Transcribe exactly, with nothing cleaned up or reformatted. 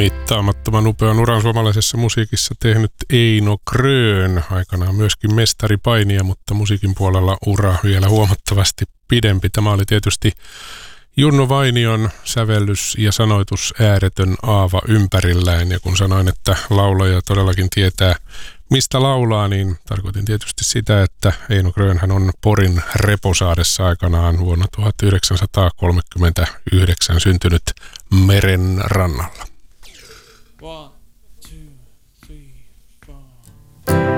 mittaamattoman upean uran suomalaisessa musiikissa tehnyt Eino Grön, aikanaan myöskin mestaripainija, mutta musiikin puolella ura vielä huomattavasti pidempi. Tämä oli tietysti Junno Vainion sävellys ja sanoitus ääretön aava ympärillään, ja kun sanoin, että laulaja todellakin tietää mistä laulaa, niin tarkoitin tietysti sitä, että Eino Grönhän on Porin Reposaadessa aikanaan vuonna tuhatyhdeksänsataakolmekymmentäyhdeksän syntynyt meren rannalla.